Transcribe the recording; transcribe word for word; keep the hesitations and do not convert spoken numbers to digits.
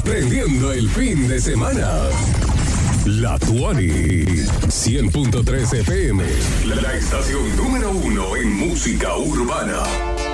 prendiendo el fin de semana. La Tuani, cien punto tres F M, la estación número uno en música urbana.